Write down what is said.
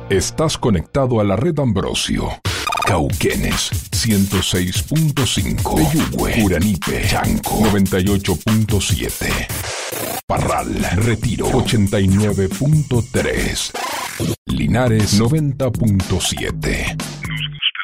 Estás conectado a la red Ambrosio. Cauquenes 106.5, Peyúgue, Uranipe, Chanco 98.7, Parral, Retiro 89.3, Linares 90.7.